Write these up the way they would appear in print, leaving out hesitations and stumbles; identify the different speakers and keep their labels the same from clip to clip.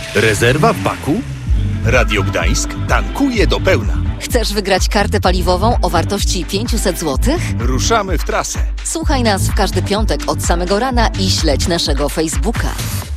Speaker 1: Rezerwa w baku? Radio Gdańsk tankuje do pełna.
Speaker 2: Chcesz wygrać kartę paliwową o wartości 500 zł?
Speaker 1: Ruszamy w trasę.
Speaker 2: Słuchaj nas w każdy piątek od samego rana i śledź naszego Facebooka.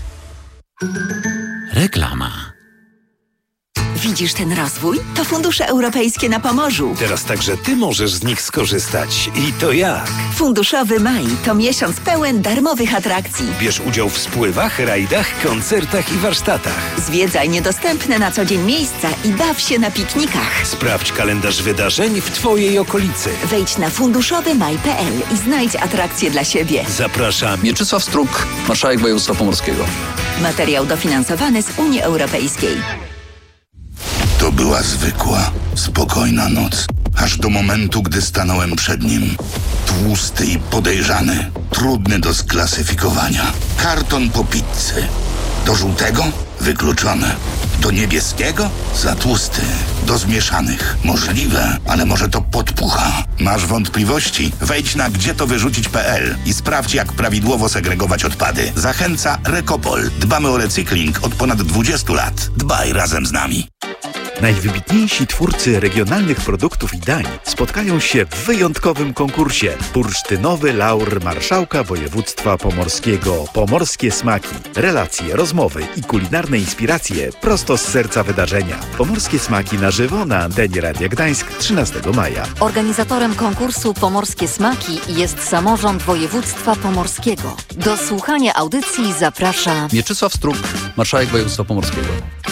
Speaker 3: Reklama.
Speaker 4: Widzisz ten rozwój? To fundusze europejskie na Pomorzu.
Speaker 3: Teraz także ty możesz z nich skorzystać. I to jak?
Speaker 4: Funduszowy maj to miesiąc pełen darmowych atrakcji.
Speaker 3: Bierz udział w spływach, rajdach, koncertach i warsztatach.
Speaker 4: Zwiedzaj niedostępne na co dzień miejsca i baw się na piknikach.
Speaker 3: Sprawdź kalendarz wydarzeń w twojej okolicy.
Speaker 4: Wejdź na funduszowymaj.pl i znajdź atrakcje dla siebie.
Speaker 3: Zapraszam.
Speaker 5: Mieczysław Struk, marszałek województwa pomorskiego.
Speaker 4: Materiał dofinansowany z Unii Europejskiej.
Speaker 6: To była zwykła, spokojna noc. Aż do momentu, gdy stanąłem przed nim. Tłusty i podejrzany. Trudny do sklasyfikowania. Karton po pizzy. Do żółtego? Wykluczone. Do niebieskiego? Za tłusty. Do zmieszanych. Możliwe, ale może to podpucha. Masz wątpliwości? Wejdź na gdzietowyrzucić.pl i sprawdź, jak prawidłowo segregować odpady. Zachęca Recopol. Dbamy o recykling od ponad 20 lat. Dbaj razem z nami.
Speaker 7: Najwybitniejsi twórcy regionalnych produktów i dań spotkają się w wyjątkowym konkursie. Bursztynowy laur Marszałka Województwa Pomorskiego. Pomorskie smaki. Relacje, rozmowy i kulinarne inspiracje prosto z serca wydarzenia. Pomorskie smaki na żywo na antenie Radia Gdańsk 13 maja.
Speaker 2: Organizatorem konkursu Pomorskie Smaki jest Samorząd Województwa Pomorskiego. Do słuchania audycji zaprasza
Speaker 5: Mieczysław Struk, marszałek województwa pomorskiego.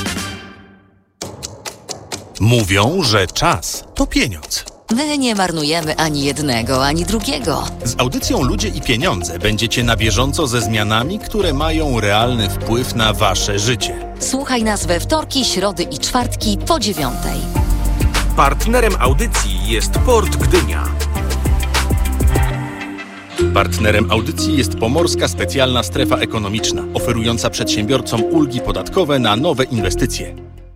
Speaker 1: Mówią, że czas to pieniądz.
Speaker 2: My nie marnujemy ani jednego, ani drugiego.
Speaker 1: Z audycją Ludzie i Pieniądze będziecie na bieżąco ze zmianami, które mają realny wpływ na wasze życie.
Speaker 2: Słuchaj nas we wtorki, środy i czwartki po 9:00.
Speaker 8: Partnerem audycji jest Port Gdynia.
Speaker 1: Partnerem audycji jest Pomorska Specjalna Strefa Ekonomiczna, oferująca przedsiębiorcom ulgi podatkowe na nowe inwestycje.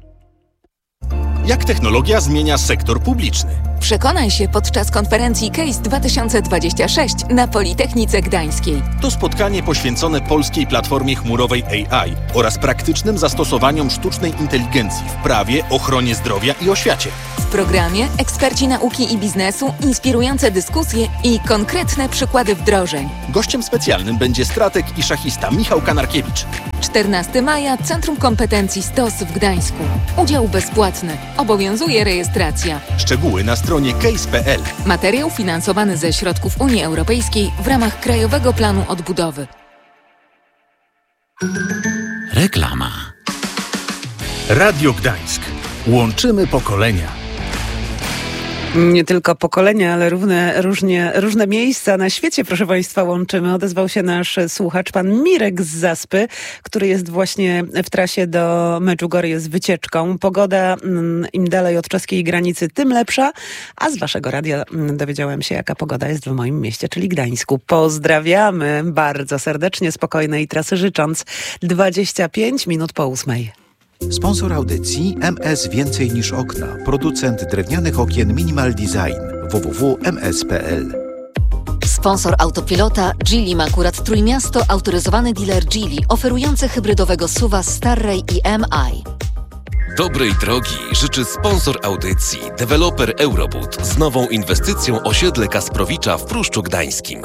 Speaker 1: Jak technologia zmienia sektor publiczny?
Speaker 9: Przekonaj się podczas konferencji CASE 2026 na Politechnice Gdańskiej.
Speaker 1: To spotkanie poświęcone polskiej platformie chmurowej AI oraz praktycznym zastosowaniom sztucznej inteligencji w prawie, ochronie zdrowia i oświacie.
Speaker 9: W programie eksperci nauki i biznesu, inspirujące dyskusje i konkretne przykłady wdrożeń.
Speaker 1: Gościem specjalnym będzie strateg i szachista Michał Kanarkiewicz.
Speaker 9: 14 maja Centrum Kompetencji STOS w Gdańsku. Udział bezpłatny. Obowiązuje rejestracja.
Speaker 1: Szczegóły na stronie case.pl.
Speaker 9: Materiał finansowany ze środków Unii Europejskiej w ramach Krajowego Planu Odbudowy.
Speaker 3: Reklama.
Speaker 1: Radio Gdańsk. Łączymy pokolenia.
Speaker 10: Nie tylko pokolenia, ale różne miejsca na świecie, proszę Państwa, łączymy. Odezwał się nasz słuchacz, pan Mirek z Zaspy, który jest właśnie w trasie do Medjugorje z wycieczką. Pogoda im dalej od czeskiej granicy, tym lepsza, a z waszego radia dowiedziałem się, jaka pogoda jest w moim mieście, czyli Gdańsku. Pozdrawiamy bardzo serdecznie, spokojnej trasy życząc. 25 minut po 8:00.
Speaker 7: Sponsor audycji MS Więcej niż okna. Producent drewnianych okien Minimal Design. www.ms.pl.
Speaker 2: Sponsor Autopilota Geely Makurat Trójmiasto, autoryzowany dealer Geely, oferujący hybrydowego SUV-a Starray i MI.
Speaker 11: Dobrej drogi życzy sponsor audycji, deweloper Eurobud z nową inwestycją osiedle Kasprowicza w Pruszczu Gdańskim.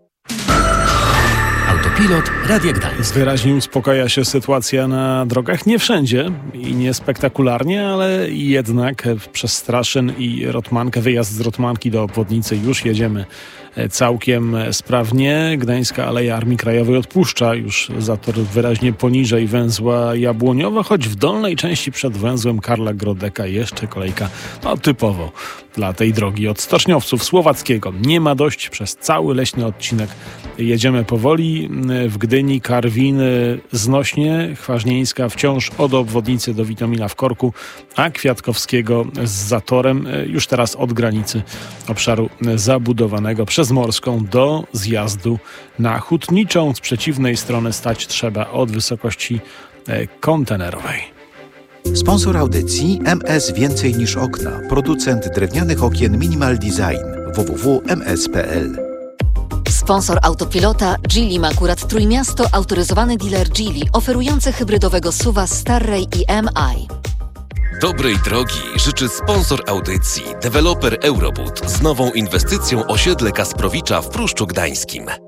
Speaker 3: Autopilot Radia Gdańsk.
Speaker 12: Wyraźnie uspokaja się sytuacja na drogach. Nie wszędzie i nie spektakularnie, ale jednak przez Straszyn i Rotmankę, wyjazd z Rotmanki do obwodnicy już jedziemy całkiem sprawnie. Gdańska Aleja Armii Krajowej odpuszcza już zator wyraźnie poniżej węzła Jabłoniowa, choć w dolnej części przed węzłem Karla Grodeka jeszcze kolejka typowo dla tej drogi od Stoczniowców Słowackiego. Nie ma dość przez cały leśny odcinek. Jedziemy powoli. W Gdyni, Karwiny znośnie, Chważnieńska wciąż od obwodnicy do Witomina w korku, a Kwiatkowskiego z zatorem już teraz od granicy obszaru zabudowanego przez Morską do zjazdu na Hutniczą. Z przeciwnej strony stać trzeba od wysokości kontenerowej.
Speaker 7: Sponsor audycji MS Więcej niż okna. Producent drewnianych okien Minimal Design. www.ms.pl.
Speaker 2: Sponsor Autopilota Geely Makurat Trójmiasto, autoryzowany dealer Geely, oferujący hybrydowego SUV-a Starray i MI.
Speaker 11: Dobrej drogi życzy sponsor audycji, deweloper Eurobud z nową inwestycją osiedle Kasprowicza w Pruszczu Gdańskim.